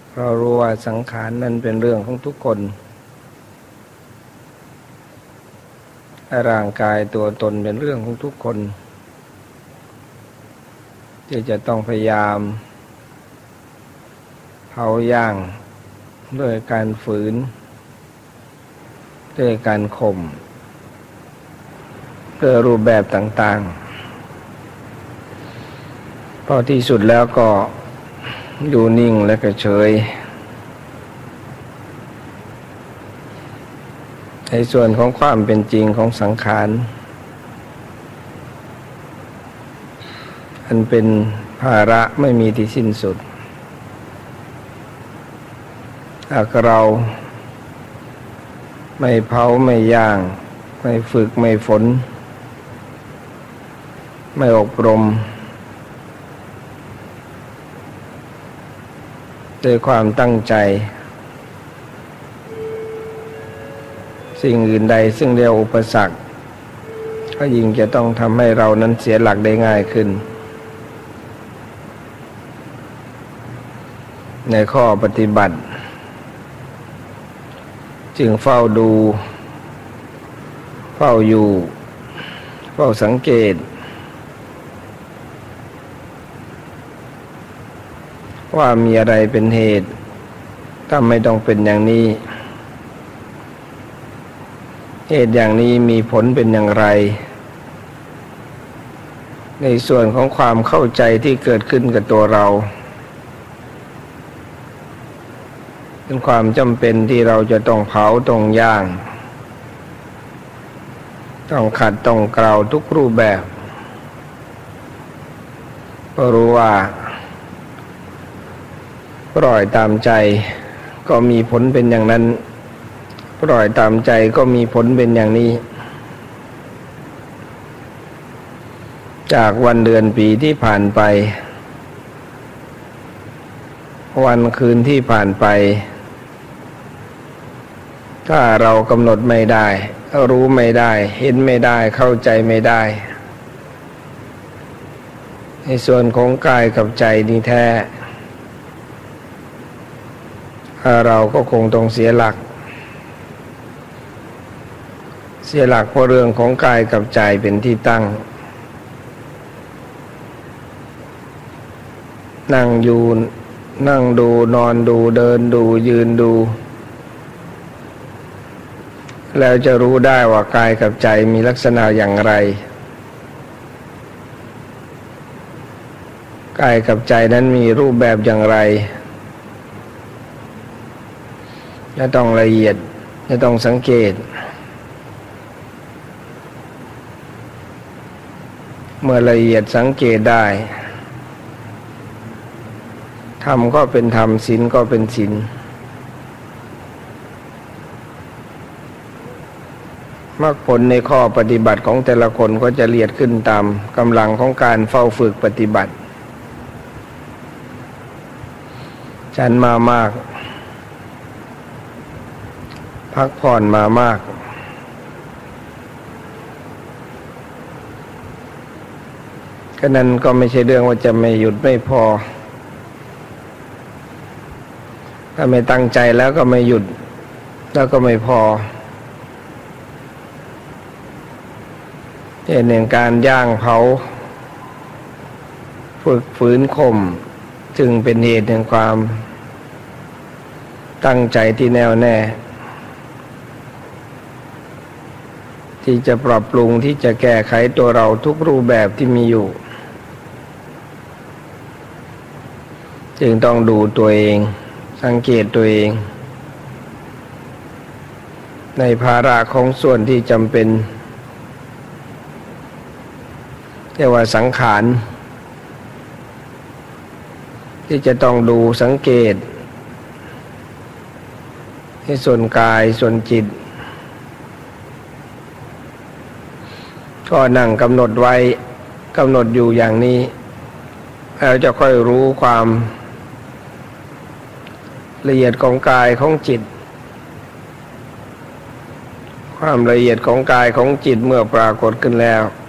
เรารู้ว่าสังขารนั้นเป็นเรื่องของทุกคนร่างกายตัวตนเป็นเรื่องของทุกคนที่จะต้องพยายามเผาย่างด้วยการฝืนด้วยการข่มด้วยรูปแบบต่างๆพอที่สุดแล้วก็อยู่นิ่งและก็เฉยในส่วนของความเป็นจริงของสังขารอันเป็นภาระไม่มีที่สิ้นสุดหากเราไม่เผาไม่ย่างไม่ฝึกไม่ฝนไม่อบรมด้วยความตั้งใจสิ่งอื่นใดซึ่งเรียกอุปสรรคก็ยิ่งจะต้องทำให้เรานั้นเสียหลักได้ง่ายขึ้นในข้อปฏิบัติจึงเฝ้าดูเฝ้าอยู่เฝ้าสังเกตว่ามีอะไรเป็นเหตุถ้าไม่ต้องเป็นอย่างนี้เหตุอย่างนี้มีผลเป็นอย่างไรในส่วนของความเข้าใจที่เกิดขึ้นกับตัวเราเป็นความจำเป็นที่เราจะต้องเผาต้องย่างต้องขัดต้องเกลาทุกรูปแบบก็รู้ว่าปล่อยตามใจก็มีผลเป็นอย่างนั้นปล่อยตามใจก็มีผลเป็นอย่างนี้จากวันเดือนปีที่ผ่านไปวันคืนที่ผ่านไปถ้าเรากำหนดไม่ได้รู้ไม่ได้เห็นไม่ได้เข้าใจไม่ได้ในส่วนของกายกับใจนี่แท้เราก็คงต้องเสียหลักเพราะเรื่องของกายกับใจเป็นที่ตั้งนั่งอยู่นั่งดูนอนดูเดินดูยืนดูแล้วจะรู้ได้ว่ากายกับใจมีลักษณะอย่างไรกายกับใจนั้นมีรูปแบบอย่างไรจะต้องละเอียดจะต้องสังเกตเมื่อละเอียดสังเกตได้ธรรมก็เป็นธรรมศีลก็เป็นศีลมรรคผลในข้อปฏิบัติของแต่ละคนก็จะละเอียดขึ้นตามกำลังของการเฝ้าฝึกปฏิบัติฉันมามากพักผ่อนมามากก็นั้นก็ไม่ใช่เรื่องว่าจะไม่หยุดไม่พอถ้าไม่ตั้งใจแล้วก็ไม่หยุดแล้วก็ไม่พอเหตุแห่งการย่างเผาฝึกฝืนข่มจึงเป็นเหตุแห่งความตั้งใจที่แน่วแน่ที่จะปรับปรุงที่จะแก้ไขตัวเราทุกรูปแบบที่มีอยู่จึงต้องดูตัวเองสังเกตตัวเองในภาระของส่วนที่จำเป็นเรียกว่าสังขารที่จะต้องดูสังเกตให้ส่วนกายส่วนจิตก็นั่งกำหนดไว้กำหนดอยู่อย่างนี้แล้วจะค่อยรู้ความละเอียดของกายของจิตความละเอียดของกายของจิตเมื่อปรากฏขึ้นแล้ว